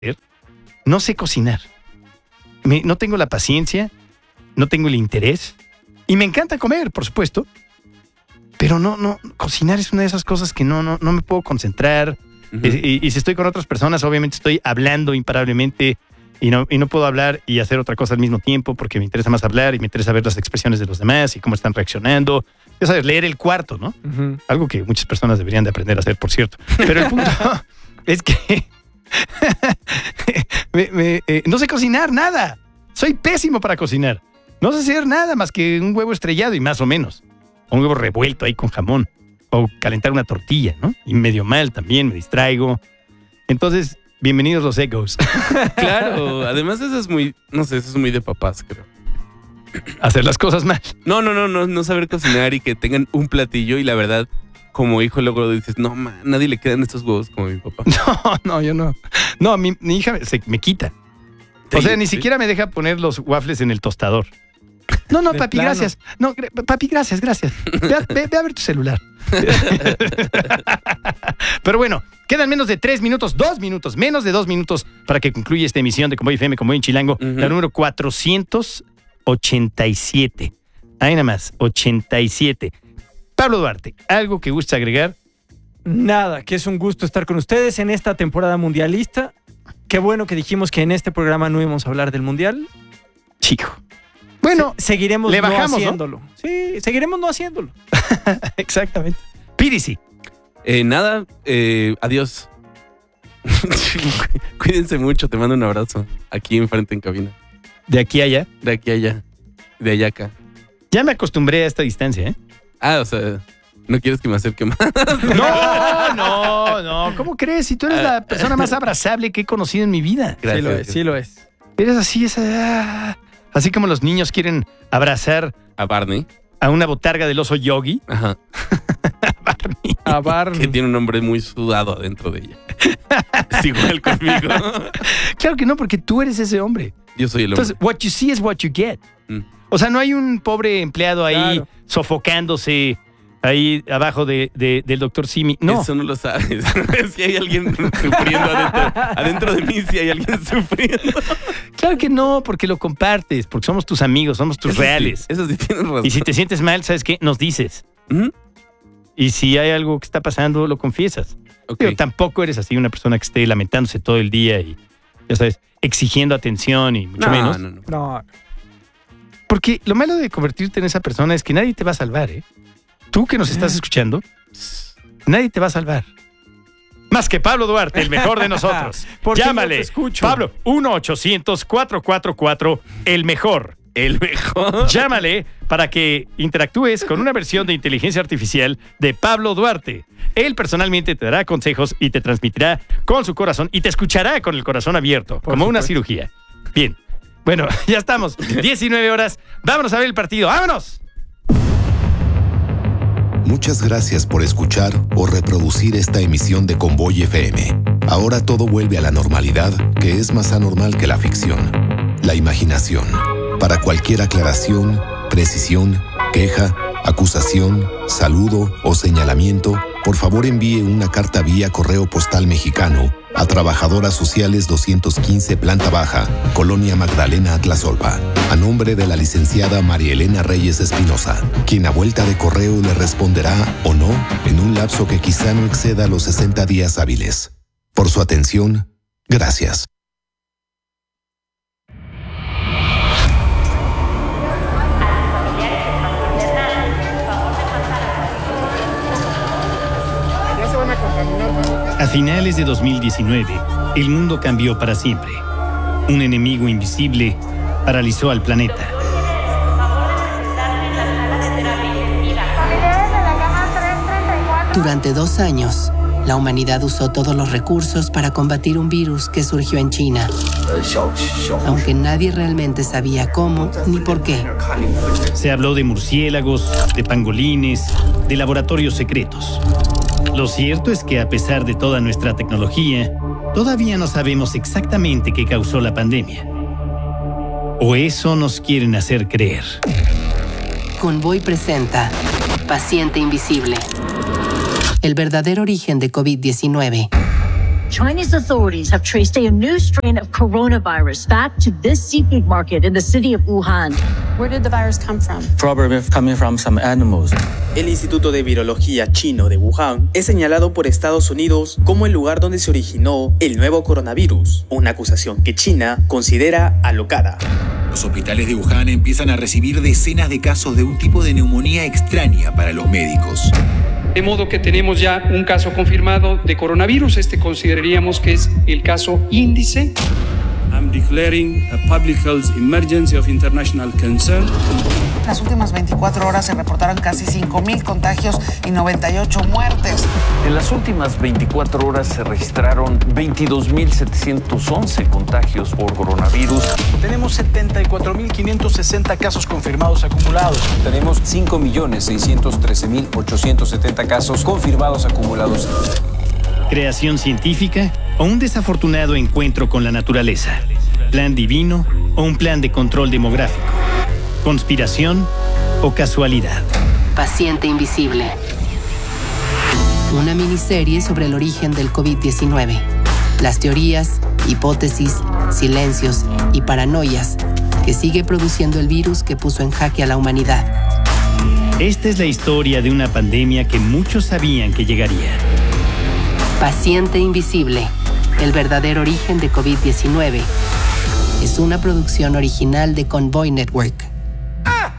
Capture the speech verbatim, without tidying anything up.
no sé cocinar. Me, no tengo la paciencia, no tengo el interés. Y me encanta comer, por supuesto. Pero no, no, cocinar es una de esas cosas que no, no, no me puedo concentrar. Uh-huh. Y, y, y si estoy con otras personas, obviamente estoy hablando imparablemente y no, y no puedo hablar y hacer otra cosa al mismo tiempo porque me interesa más hablar y me interesa ver las expresiones de los demás y cómo están reaccionando. Ya sabes, leer el cuarto, ¿no? Uh-huh. Algo que muchas personas deberían de aprender a hacer, por cierto. Pero el punto es que me, me, eh, no sé cocinar nada. Soy pésimo para cocinar. No sé hacer nada más que un huevo estrellado y más o menos. O un huevo revuelto ahí con jamón. O calentar una tortilla, ¿no? Y medio mal también, me distraigo. Entonces, bienvenidos los egos. Claro, además eso es muy, no sé, eso es muy de papás, creo. Hacer las cosas mal. No, no, no, no, no saber cocinar y que tengan un platillo y la verdad, como hijo luego dices, no, man, nadie le quedan estos huevos como a mi papá. No, no, yo no. No, mi, mi hija se, me quita. O sí, sea, ni sí. siquiera me deja poner los waffles en el tostador. No, no, papi, plano. gracias. No, papi, gracias, gracias. Ve a, ve, ve a ver tu celular. Pero bueno, quedan menos de tres minutos, dos minutos, menos de dos minutos para que concluya esta emisión de Convoy F M, Convoy en Chilango, uh-huh. la número cuatrocientos ochenta y siete. Ahí nada más, ochenta y siete. Pablo Duarte, ¿algo que gusta agregar? Nada, que es un gusto estar con ustedes en esta temporada mundialista. Qué bueno que dijimos que en este programa no íbamos a hablar del mundial. Chico. Bueno, Se- seguiremos le bajamos, no haciéndolo. ¿no? Sí, seguiremos no haciéndolo. Exactamente. Pírisi. Eh, nada, eh, adiós. Cuídense mucho, te mando un abrazo. Aquí enfrente en cabina. De aquí a allá. De aquí a allá. De allá acá. Ya me acostumbré a esta distancia, ¿eh? Ah, o sea, ¿no quieres que me acerque más? No, no, no. ¿Cómo crees? Si tú eres la persona más abrazable que he conocido en mi vida. Gracias. Sí lo es, sí lo es. Eres así, esa... Así como los niños quieren abrazar A Barney. a una botarga del oso Yogi. Ajá. Barney. A Barney. Que tiene un hombre muy sudado adentro de ella. Es igual conmigo. Claro que no, porque tú eres ese hombre. Yo soy el hombre. Entonces, what you see is what you get. Mm. O sea, no hay un pobre empleado ahí Claro. sofocándose ahí abajo de, de- del doctor Simi. No. Eso no lo sabes. Si hay alguien sufriendo adentro, adentro de mí, si hay alguien sufriendo. Claro que no, porque lo compartes, porque somos tus amigos, somos tus Eso reales. Sí, eso sí tienes razón. Y si te sientes mal, ¿sabes qué? Nos dices. Ujú. Y si hay algo que está pasando, lo confiesas. Ok. Pero tampoco eres así una persona que esté lamentándose todo el día y, ya sabes, exigiendo atención y mucho No, menos. no, no. No, Porque lo malo de convertirte en esa persona es que nadie te va a salvar, ¿eh? Tú que nos estás escuchando, nadie te va a salvar. Más que Pablo Duarte, el mejor de nosotros. Porque Llámale, no te escucho. Pablo, uno ochocientos, cuatro cuatro cuatro, el mejor. El mejor. Llámale para que interactúes con una versión de inteligencia artificial de Pablo Duarte. Él personalmente te dará consejos y te transmitirá con su corazón y te escuchará con el corazón abierto, Por como una supuesto. cirugía. Bien. Bueno, ya estamos. diecinueve horas. Vámonos a ver el partido. ¡Vámonos! Muchas gracias por escuchar o reproducir esta emisión de Convoy F M. Ahora todo vuelve a la normalidad, que es más anormal que la ficción. La imaginación. Para cualquier aclaración, precisión, queja, acusación, saludo o señalamiento, por favor envíe una carta vía correo postal mexicano a Trabajadoras Sociales doscientos quince Planta Baja, Colonia Magdalena Atlazolpa, a nombre de la licenciada María Elena Reyes Espinosa, quien a vuelta de correo le responderá o no en un lapso que quizá no exceda los sesenta días hábiles. Por su atención, gracias. A finales de dos mil diecinueve, el mundo cambió para siempre. Un enemigo invisible paralizó al planeta. Durante dos años, la humanidad usó todos los recursos para combatir un virus que surgió en China, aunque nadie realmente sabía cómo ni por qué. Se habló de murciélagos, de pangolines, de laboratorios secretos. Lo cierto es que a pesar de toda nuestra tecnología, todavía no sabemos exactamente qué causó la pandemia. O eso nos quieren hacer creer. Convoy presenta Paciente Invisible. El verdadero origen de COVID diecinueve. Chinese authorities have traced a new strain of coronavirus back to this seafood market in the city of Wuhan. Where did the virus come from? Probably coming from some animals. El Instituto de Virología chino de Wuhan es señalado por Estados Unidos como el lugar donde se originó el nuevo coronavirus, una acusación que China considera alocada. Los hospitales de Wuhan empiezan a recibir decenas de casos de un tipo de neumonía extraña para los médicos. De modo que tenemos ya un caso confirmado de coronavirus. Este consideraríamos que es el caso índice. I'm declaring a public health emergency of international concern. En las últimas veinticuatro horas se reportaron casi cinco mil contagios y noventa y ocho muertes. En las últimas veinticuatro horas se registraron veintidós mil setecientos once contagios por coronavirus. Tenemos setenta y cuatro mil quinientos sesenta casos confirmados acumulados. Tenemos cinco millones seiscientos trece mil ochocientos setenta casos confirmados acumulados. Creación científica o un desafortunado encuentro con la naturaleza. Plan divino o un plan de control demográfico. Conspiración o casualidad. Paciente invisible. Una miniserie sobre el origen del COVID diecinueve. Las teorías, hipótesis, silencios y paranoias que sigue produciendo el virus que puso en jaque a la humanidad. Esta es la historia de una pandemia que muchos sabían que llegaría. Paciente invisible. El verdadero origen de COVID diecinueve. Es una producción original de Convoy Network.